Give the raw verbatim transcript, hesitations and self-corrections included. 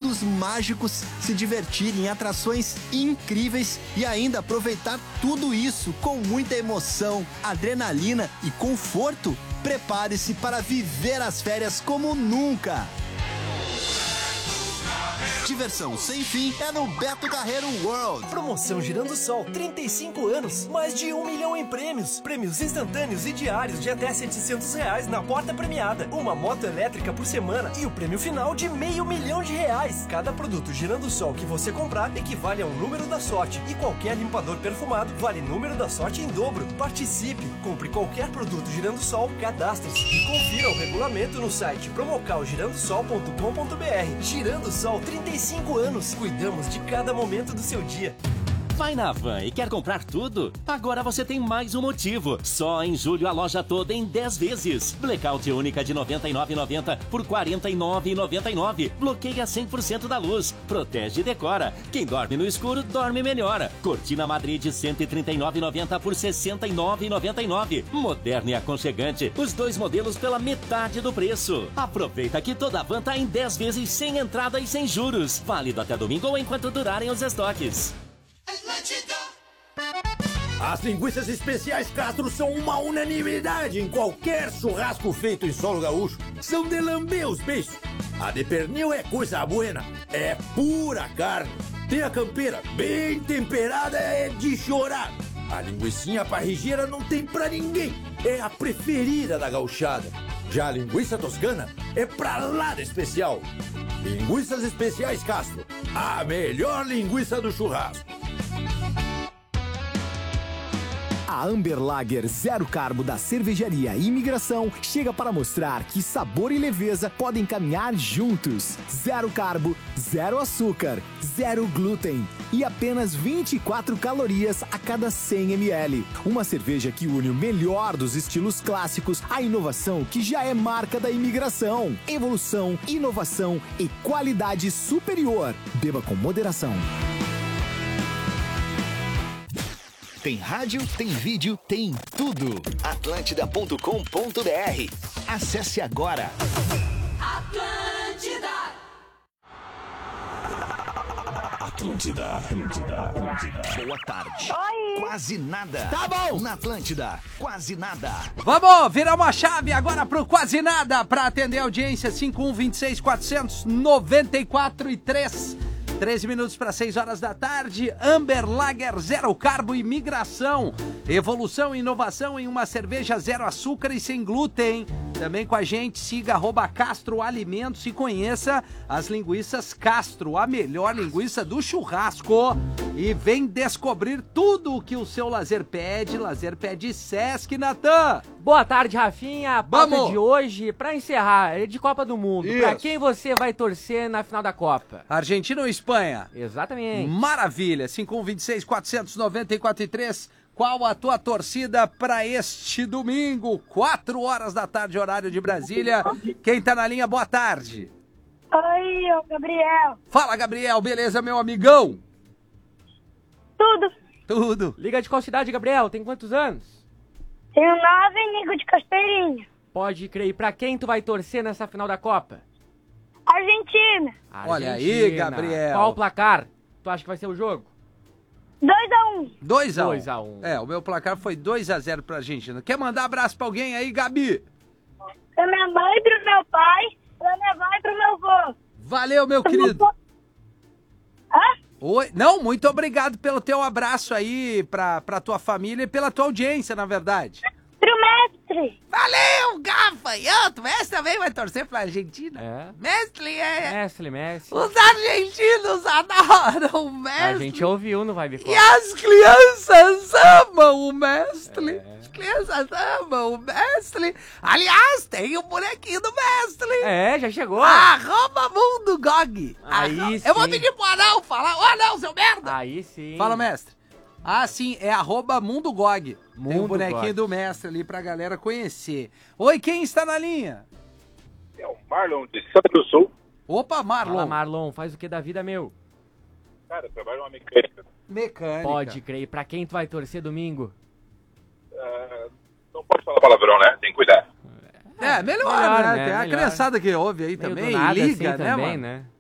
mundos mágicos, se divertir em atrações incríveis e ainda aproveitar tudo isso com muita emoção, adrenalina e conforto. Prepare-se para viver as férias como nunca. Diversão sem fim é no Beto Carreiro World. Promoção Girando Sol, trinta e cinco anos, mais de um milhão em prêmios. Prêmios instantâneos e diários de até setecentos reais na porta premiada. Uma moto elétrica por semana e o prêmio final de meio milhão de reais. Cada produto Girando Sol que você comprar equivale a um número da sorte. E qualquer limpador perfumado vale número da sorte em dobro. Participe, compre qualquer produto Girando Sol, cadastre-se e confira o regulamento no site promocal girando sol ponto com ponto br. Girando Sol, trinta e cinco anos, cuidamos de cada momento do seu dia. Vai na Van e quer comprar tudo? Agora você tem mais um motivo. Só em julho a loja toda em dez vezes. Blackout única de noventa e nove reais e noventa centavos por quarenta e nove reais e noventa e nove centavos. Bloqueia cem por cento da luz. Protege e decora. Quem dorme no escuro, dorme melhor. Cortina Madrid de cento e trinta e nove reais e noventa centavos por sessenta e nove reais e noventa e nove centavos. Moderno e aconchegante. Os dois modelos pela metade do preço. Aproveita que toda a Van tá em dez vezes sem entrada e sem juros. Válido até domingo ou enquanto durarem os estoques. As linguiças especiais Castro são uma unanimidade em qualquer churrasco feito em solo gaúcho. São de lamber os beiços. A de pernil é coisa buena, é pura carne. Tem a campeira bem temperada, é de chorar. A linguicinha parrigeira não tem pra ninguém, é a preferida da gauchada. Já a linguiça toscana é pra lá de especial. Linguiças especiais Castro, a melhor linguiça do churrasco. A Amber Lager Zero Carbo da Cervejaria Imigração chega para mostrar que sabor e leveza podem caminhar juntos. Zero carbo, zero açúcar, zero glúten e apenas vinte e quatro calorias a cada cem mililitros. Uma cerveja que une o melhor dos estilos clássicos à inovação que já é marca da Imigração. Evolução, inovação e qualidade superior. Beba com moderação. Tem rádio, tem vídeo, tem tudo. Atlântida ponto com ponto br. Acesse agora. Atlântida. Atlântida, Atlântida, Atlântida. Boa tarde. Oi. Quase nada. Tá bom. Na Atlântida, quase nada. Vamos virar uma chave agora pro quase nada para atender a audiência cinco um dois seis quatro nove quatro três. treze minutos para seis horas da tarde. Amber Lager Zero Carbo Imigração. Evolução e inovação em uma cerveja zero açúcar e sem glúten. Também com a gente, siga arroba Castro Alimentos e conheça as linguiças Castro, a melhor linguiça do churrasco. E vem descobrir tudo o que o seu lazer pede. Lazer pede Sesc, Natan. Boa tarde, Rafinha. A pauta Vamos. de hoje, pra encerrar, é de Copa do Mundo. Isso. Pra quem você vai torcer na final da Copa? Argentina ou Espanha? Exatamente. Maravilha. cinco um dois seis quatro nove quatro três. Qual a tua torcida para este domingo? quatro horas da tarde, horário de Brasília. Quem tá na linha, boa tarde. Oi, eu, Gabriel. Fala, Gabriel. Beleza, meu amigão? Tudo. Tudo. Liga de qual cidade, Gabriel? Tem quantos anos? Tenho nove, Nico de Casteirinha. Pode crer. Pra quem tu vai torcer nessa final da Copa? Argentina. Olha aí, Gabriel. Qual o placar? Tu acha que vai ser o jogo? dois a um. dois a um. dois a um. É, o meu placar foi dois a zero pra Argentina. Quer mandar abraço pra alguém aí, Gabi? Pra minha mãe, pro meu pai, pra minha mãe e pro meu avô. Valeu, meu querido. Hã? Oi. Não, muito obrigado pelo teu abraço aí pra, pra tua família e pela tua audiência, na verdade. Pro mestre. Valeu, gafanhoto. O mestre também vai torcer pra Argentina? É. Mestre é... Mestre, mestre. Os argentinos adoram o mestre. A gente ouviu no Vibe Copa. E as crianças amam o mestre. É. As crianças amam o mestre. Aliás, tem o bonequinho do mestre. É, já chegou. Arroba Mundo Gog. Aí Arro... sim. Eu vou pedir pro Anão falar. Ô, Anão, seu merda. Aí sim. Fala, mestre. Ah, sim, é arroba Mundo Gog. Mundo Tem o bonequinho Gog. do mestre ali pra galera conhecer. Oi, quem está na linha? É o Marlon de Santa Cruz do Sul. Opa, Marlon. Fala, Marlon, faz o que da vida, meu? Cara, eu trabalho numa mecânica. Mecânica. Pode crer. Pra quem tu vai torcer domingo? Uh, não pode falar palavrão, né? Tem que cuidar. É, melhor, Melhor, né? né? Tem a Melhor. criançada que ouve aí Meio também, do nada, liga, assim, né, também, mano? né?